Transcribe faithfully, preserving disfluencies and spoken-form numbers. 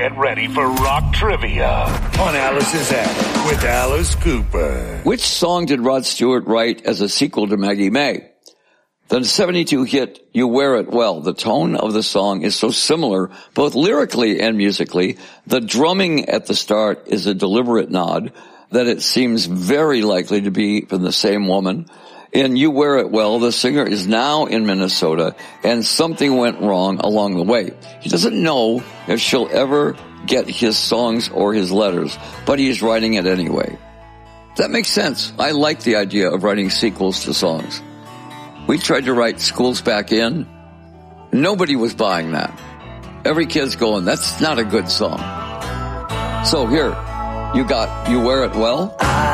Get ready for rock trivia on Alice's Attic with Alice Cooper. Which song did Rod Stewart write as a sequel to Maggie May? The seventy-two hit You Wear It Well. The tone of the song is so similar, both lyrically and musically. The drumming at the start is a deliberate nod that it seems very likely to be from the same woman. In You Wear It Well, the singer is now in Minnesota, and something went wrong along the way. He doesn't know if she'll ever get his songs or his letters, but he's writing it anyway. That makes sense. I like the idea of writing sequels to songs. We tried to write Schools Back In. Nobody was buying that. Every kid's going, that's not a good song. So here, you got You Wear It Well.